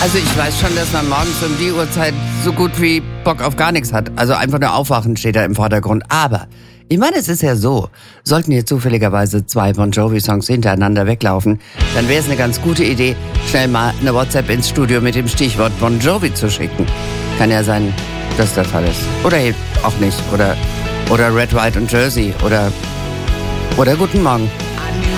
Also ich weiß schon, dass man morgens um die Uhrzeit so gut wie Bock auf gar nichts hat. Also einfach nur aufwachen steht da im Vordergrund. Aber ich meine, es ist ja so, sollten hier zufälligerweise 2 Bon Jovi-Songs hintereinander weglaufen, dann wäre es eine ganz gute Idee, schnell mal eine WhatsApp ins Studio mit dem Stichwort Bon Jovi zu schicken. Kann ja sein, dass der Fall ist. Oder eben auch nicht. Oder Red, White und Jersey. Oder Guten Morgen.